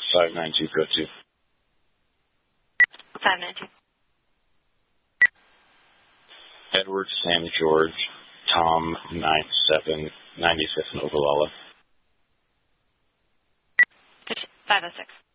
592, go to. 592. Edward, Sam, George, Tom, 97, 96 in Ogallala. 506.